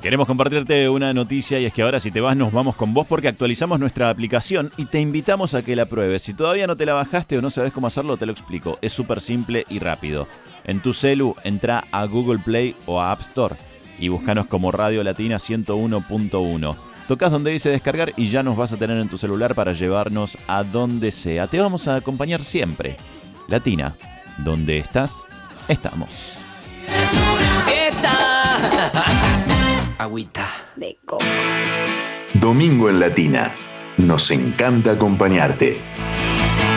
Queremos compartirte una noticia y es que ahora si te vas nos vamos con vos porque actualizamos nuestra aplicación y te invitamos a que la pruebes. Si todavía no te la bajaste o no sabes cómo hacerlo, te lo explico. Es súper simple y rápido. En tu celu, entra a Google Play o a App Store y búscanos como Radio Latina 101.1. Tocas donde dice descargar y ya nos vas a tener en tu celular para llevarnos a donde sea. Te vamos a acompañar siempre. Latina, donde estás, estamos. Agüita de coco. Domingo en Latina. Nos encanta acompañarte.